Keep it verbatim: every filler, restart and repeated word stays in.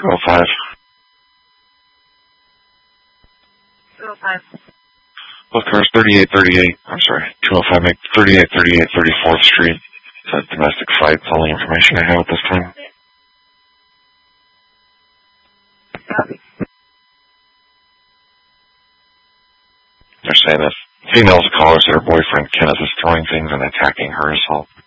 two oh five. two oh five. Both cars, thirty-eight thirty-eight, I'm sorry, two oh five, make thirty-eight thirty-eight thirty-fourth Street. It's a domestic fight. It's all the information I have at this time. Copy. They're saying that female's caller said her boyfriend Kenneth is throwing things and attacking her assault.